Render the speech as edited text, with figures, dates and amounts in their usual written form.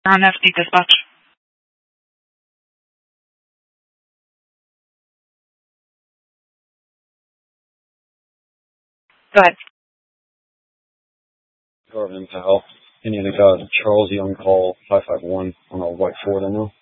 On FD dispatch. Go ahead. Garvin, pal. Indiana got Charles Young call 551 on a white Ford, I know.